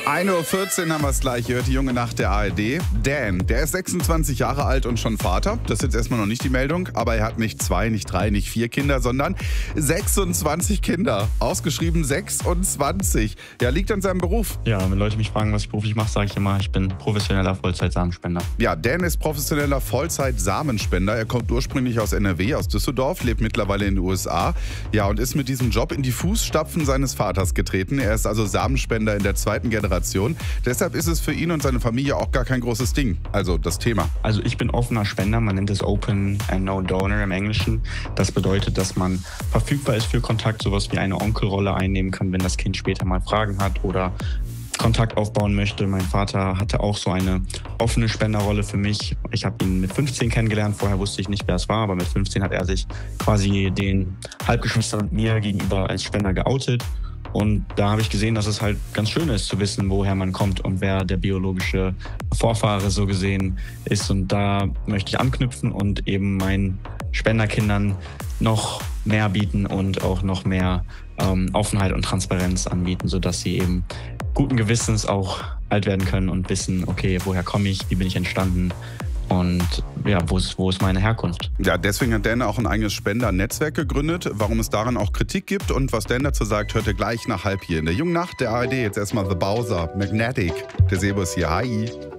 1:14 Uhr haben wir es gleich. Ihr hört die junge Nacht der ARD. Dan, der ist 26 Jahre alt und schon Vater. Das ist jetzt erstmal noch nicht die Meldung. Aber er hat nicht 2, nicht 3, nicht 4 Kinder, sondern 26 Kinder. Ausgeschrieben 26. Ja, liegt an seinem Beruf. Ja, wenn Leute mich fragen, was ich beruflich mache, sage ich immer, ich bin professioneller Vollzeit-Samenspender. Ja, Dan ist professioneller Vollzeit-Samenspender. Er kommt ursprünglich aus NRW, aus Düsseldorf, lebt mittlerweile in den USA. Ja, und ist mit diesem Job in die Fußstapfen seines Vaters getreten. Er ist also Samenspender in der 2. Generation. Deshalb ist es für ihn und seine Familie auch gar kein großes Ding, also das Thema. Also ich bin offener Spender, man nennt es Open and No Donor im Englischen. Das bedeutet, dass man verfügbar ist für Kontakt, sowas wie eine Onkelrolle einnehmen kann, wenn das Kind später mal Fragen hat oder Kontakt aufbauen möchte. Mein Vater hatte auch so eine offene Spenderrolle für mich. Ich habe ihn mit 15 kennengelernt, vorher wusste ich nicht, wer es war, aber mit 15 hat er sich quasi den Halbgeschwistern und mir gegenüber als Spender geoutet. Und da habe ich gesehen, dass es halt ganz schön ist zu wissen, woher man kommt und wer der biologische Vorfahre so gesehen ist. Und da möchte ich anknüpfen und eben meinen Spenderkindern noch mehr bieten und auch noch mehr Offenheit und Transparenz anbieten, sodass sie eben guten Gewissens auch alt werden können und wissen, okay, woher komme ich, wie bin ich entstanden? Und ja, wo ist meine Herkunft? Ja, deswegen hat Dan auch ein eigenes Spendernetzwerk gegründet. Warum es daran auch Kritik gibt und was Dan dazu sagt, hört ihr gleich nach halb hier in der jungen Nacht der ARD. Jetzt erstmal The Bowser, Magnetic. Der Sebo ist hier. Hi.